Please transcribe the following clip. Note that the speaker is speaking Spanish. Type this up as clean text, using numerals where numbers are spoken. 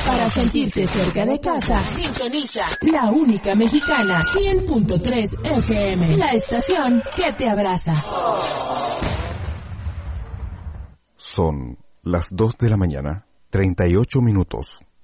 Para sentirte cerca de casa, sintoniza la única mexicana 100.3 FM, la estación que te abraza. Son las 2 de la mañana, 38 minutos.